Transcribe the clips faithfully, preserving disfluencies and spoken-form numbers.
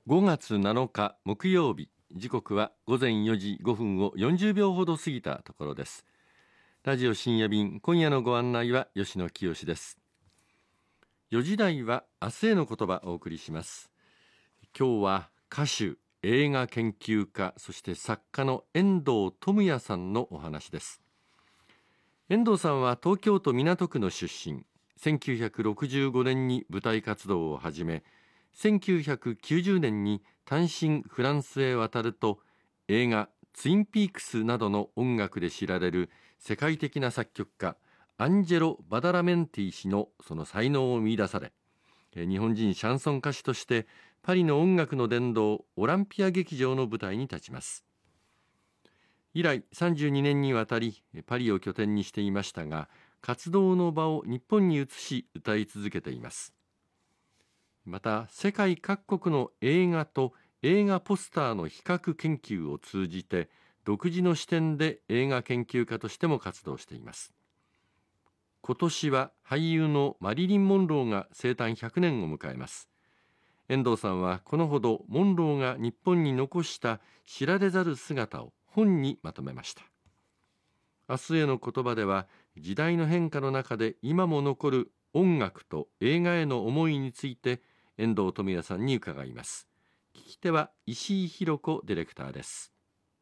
ごがつなのか木曜日、時刻はごぜんよじごふんをよんじゅうびょうほど過ぎたところです。ラジオ深夜便、今夜のご案内は吉野清です。よじ台は明日への言葉をお送りします。今日は歌手、映画研究家、そして作家の遠藤智也さんのお話です。遠藤さんは東京都港区の出身。せんきゅうひゃくろくじゅうごねんに舞台活動を始め、せんきゅうひゃくきゅうじゅうねんに単身フランスへ渡ると、映画ツインピークスなどの音楽で知られる世界的な作曲家アンジェロ・バダラメンティ氏のその才能を見出され、日本人シャンソン歌手としてパリの音楽の殿堂オランピア劇場の舞台に立ちます。以来さんじゅうにねんにわたりパリを拠点にしていましたが、活動の場を日本に移し歌い続けています。また世界各国の映画と映画ポスターの比較研究を通じて独自の視点で映画研究家としても活動しています。今年は俳優のマリリン・モンローが生誕ひゃくねんを迎えます。遠藤さんはこのほどモンローが日本に残した知られざる姿を本にまとめました。明日への言葉では、時代の変化の中で今も残る音楽と映画への思いについて遠藤智也さんに伺います。聞き手は石井弘子ディレクターです。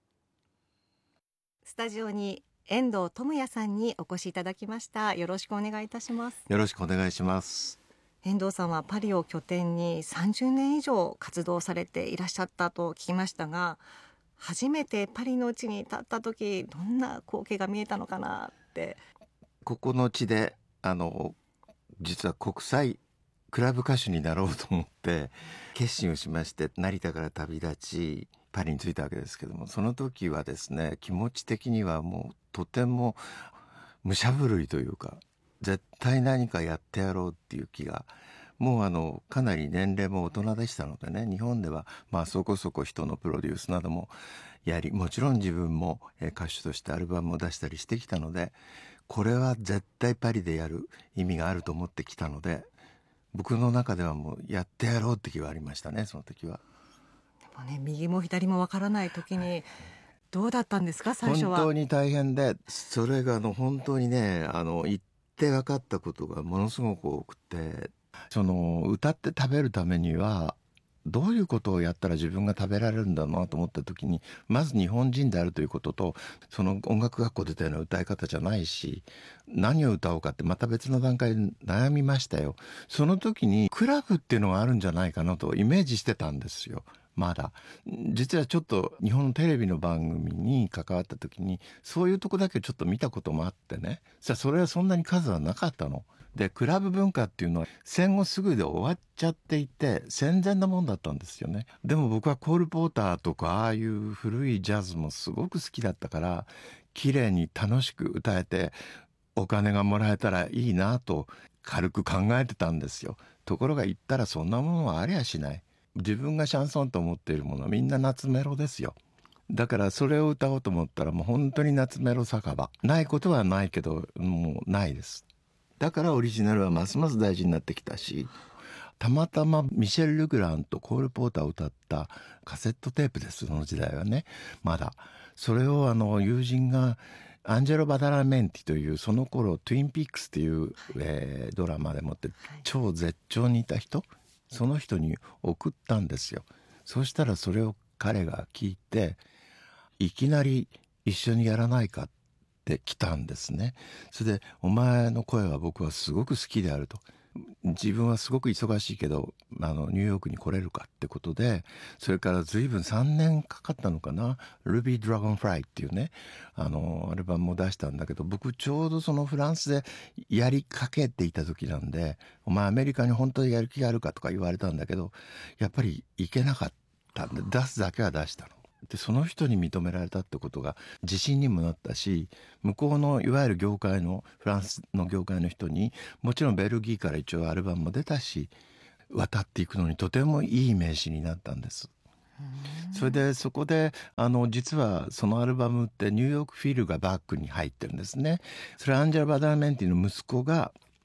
スタジオに遠藤智也さんにお越しいただきました。よろしくお願いいたします。 よろしくお願いします。 遠藤さんはパリを拠点にさんじゅうねん以上活動されていらっしゃったと聞きましたが、初めてパリの地に立った時、どんな光景が見えたのかなって。 ここの地であの実は国際クラブ歌手になろうと思って決心をしまして、成田から旅立ちパリに着いたわけですけども、その時はですね、気持ち的にはもうとても武者震いというか、絶対何かやってやろうっていう気が、もうあのかなり年齢も大人でしたのでね、日本ではまあそこそこ人のプロデュースなどもやり、もちろん自分も歌手としてアルバムを出したりしてきたので、これは絶対パリでやる意味があると思ってきたので、僕の中ではもうやってやろうって気はありましたね、その時は。 でもね、右も左もわからない時にどうだったんですか、最初は。 本当に大変で、それがあの本当にね、あの行って分かったことがものすごく多くて、その歌って食べるためにはどういうことをやったら自分が食べられるんだなと思った時に、まず日本人であるということと、その音楽学校出たような歌い方じゃないし、何を歌おうかってまた別の段階で悩みましたよ。その時にクラブっていうのがあるんじゃないかなとイメージしてたんですよ。まだ実はちょっと日本のテレビの番組に関わった時にそういうとこだけちょっと見たこともあってね、さあそれはそんなに数はなかったので、クラブ文化っていうのは戦後すぐで終わっちゃっていて戦前のもんだったんですよね。でも僕はコールポーターとかああいう古いジャズもすごく好きだったから、綺麗に楽しく歌えてお金がもらえたらいいなと軽く考えてたんですよ。ところが行ったらそんなものはありゃしない。自分がシャンソンと思っているものはみんな夏メロですよ。だからそれを歌おうと思ったらもう本当に夏メロ酒場。ないことはないけどもうないです。だからオリジナルはますます大事になってきたし、たまたまミシェル・ルグランとコール・ポーターを歌ったカセットテープです。その時代はね、まだそれをあの友人がアンジェロ・バダラメンティという、その頃トゥインピックスっていう、えー、ドラマでもって超絶頂にいた人、その人に送ったんですよ。そうしたらそれを彼が聞いて、いきなり一緒にやらないかって来たんですね。それでお前の声は僕はすごく好きであると、自分はすごく忙しいけどあのニューヨークに来れるかってことで、それから随分さんねんかかったのかな、ルビードラゴンフライっていうね、あのアルバムを出したんだけど、僕ちょうどそのフランスでやりかけていた時なんで、お前アメリカに本当にやる気があるかとか言われたんだけど、やっぱり行けなかったんで、出すだけは出したので、その人に認められたってことが自信にもなったし、向こうのいわゆる業界のフランスの業界の人にもちろんベルギーから一応アルバムも出たし、渡っていくのにとてもいい名刺になったんです。それでそこであの実はそのアルバムってニューヨークフィルがバックに入ってるんですね。それアンジェラ・バダラメンティの息子が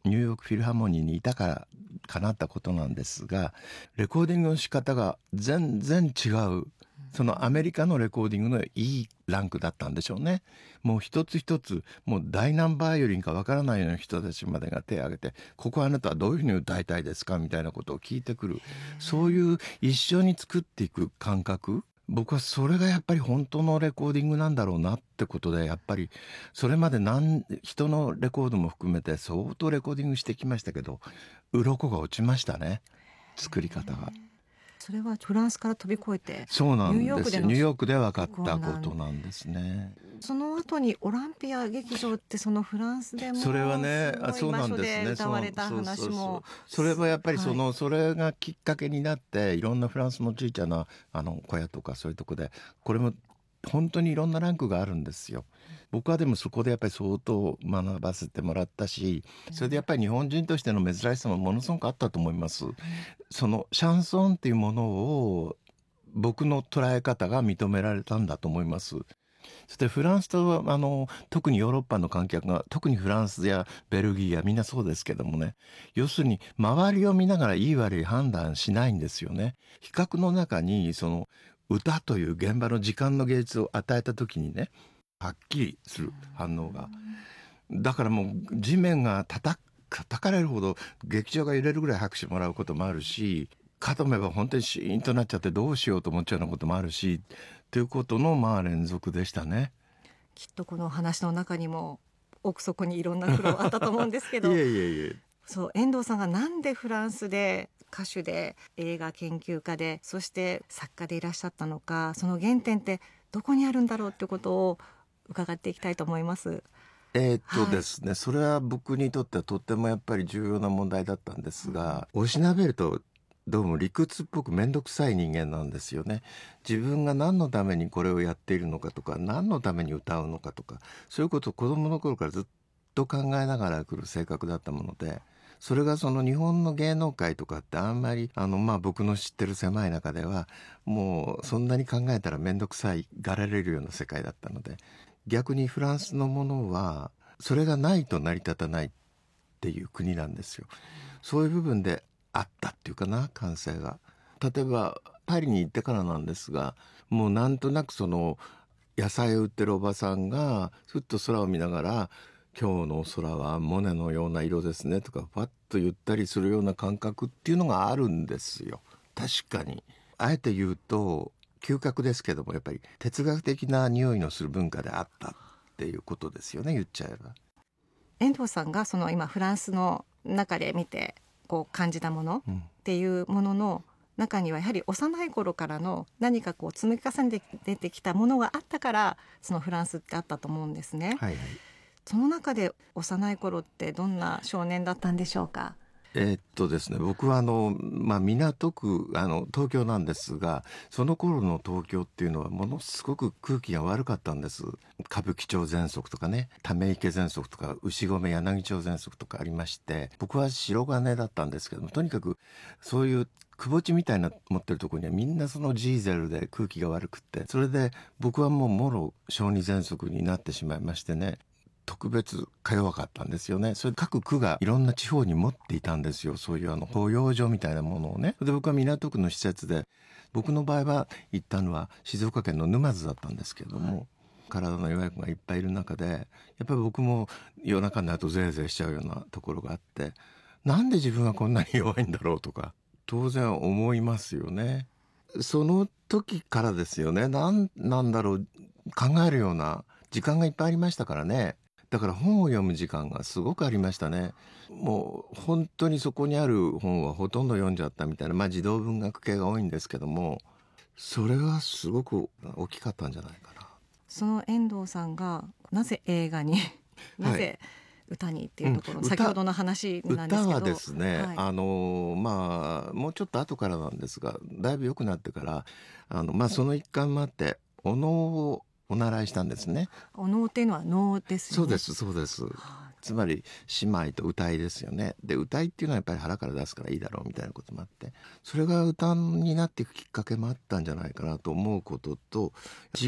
ニューヨークフィルハーモニーにいたから叶ったことなんですが、レコーディングの仕方が全然違う、そのアメリカのレコーディングのいいランクだったんでしょうね。もう一つ一つ、もう大ナンバーよりかわからないような人たちまでが手を挙げて、ここはあなたはどういうふうに歌いたいですかみたいなことを聞いてくる、そういう一緒に作っていく感覚、僕はそれがやっぱり本当のレコーディングなんだろうなってことで、やっぱりそれまで何人のレコードも含めて相当レコーディングしてきましたけど、鱗が落ちましたね、作り方が。 それはフランスから飛び越えて、 そうなんですよ。 ニューヨークでのニューヨークで分かったことなんですね。 その後にオランピア劇場ってそのフランスでもそれはね、あ、 すそうなんごい場所ですね。 で歌われたそうそう話そうそうも、 それはやっぱりその、 はい、 それがきっかけになって、いろんなフランスの小さなあの小屋とかそういうとこで、これも本当にいろんなランクがあるんですよ。僕はでもそこでやっぱり相当学ばせてもらったし、それでやっぱり日本人としての珍しさもものすごくあったと思います。そのシャンソンっていうものを僕の捉え方が認められたんだと思います。そしてフランスとあの特にヨーロッパの観客が、特にフランスやベルギーやみんなそうですけどもね、要するに周りを見ながらいい悪い判断しないんですよね。比較の中にその歌という現場の時間の芸術を与えた時にね、はっきりする反応が。だからもう地面が叩叩かれるほど劇場が揺れるぐらい拍手もらうこともあるし、かとめば本当にシーンとなっちゃってどうしようと思っちゃうようなこともあるし、ということのまあ連続でしたね。 きっとこの話の中にも奥底にいろんな苦労あったと思うんですけどいえいえいえ。 そう、遠藤さんがなんでフランスで歌手で映画研究家で、そして作家でいらっしゃったのか、その原点ってどこにあるんだろうってことを伺っていきたいと思います。 えーっとですね、はい、それは僕にとってはとってもやっぱり重要な問題だったんですが、うん、おしなべるとどうも理屈っぽく面倒くさい人間なんですよね。自分が何のためにこれをやっているのかとか、何のために歌うのかとか、そういうことを子供の頃からずっと考えながら来る性格だったもので、それがその日本の芸能界とかってあんまりあのまあ僕の知ってる狭い中ではもうそんなに考えたら面倒くさいがられるような世界だったので、逆にフランスのものはそれがないと成り立たないっていう国なんですよ。そういう部分であったっていうかな、感性が。例えばパリに行ってからなんですが、もうなんとなくその野菜を売ってるおばさんがふっと空を見ながら、今日の空はモネのような色ですねとかパッと言ったりするような感覚っていうのがあるんですよ。確かにあえて言うと嗅覚ですけども、やっぱり哲学的な匂いのする文化であったっていうことですよね、言っちゃえば。 遠藤さんがその今フランスの中で見てこう感じたものっていうものの中には、やはり幼い頃からの何かこう積み重ねて出てきたものがあったから、そのフランスってあったと思うんですね。 はいはい。 その中で幼い頃ってどんな少年だったんでしょうか。 えーっとですね、僕はあの、まあ、港区あの東京なんですが、その頃の東京っていうのはものすごく空気が悪かったんです。歌舞伎町喘息とかね、ため池喘息とか牛込柳町喘息とかありまして、僕は白金だったんですけども、とにかくそういうくぼ地みたいな持ってるところにはみんなそのジーゼルで空気が悪くって、それで僕はもうもろ小児喘息になってしまいましてね、特別か弱かったんですよね。それで各区がいろんな地方に持っていたんですよ、そういうあの保養所みたいなものをね。で僕は港区の施設で、僕の場合は行ったのは静岡県の沼津だったんですけども、はい、体の弱い子がいっぱいいる中で、やっぱり僕も夜中になるとゼーゼーしちゃうようなところがあって、なんで自分はこんなに弱いんだろうとか当然思いますよね。その時からですよね。なんなんだろう、考えるような時間がいっぱいありましたからね。だから本を読む時間がすごくありましたね。もう本当にそこにある本はほとんど読んじゃったみたいな、まあ児童文学系が多いんですけども、それはすごく大きかったんじゃないかな。 その遠藤さんがなぜ映画になぜ歌にっていうところ、うん、先ほどの話なんですけど、 歌はですね、 はい、 あのまあもうちょっと後からなんですが、だいぶ良くなってからあの、まあ、その一環もあってお能をお習いしたんですね。 お能っていうのは能ですよね。 そうですそうです、はあ、つまり姉妹と歌いですよね。で歌いっていうのはやっぱり腹から出すからいいだろうみたいなこともあって、それが歌になっていくきっかけもあったんじゃないかなと思うことと、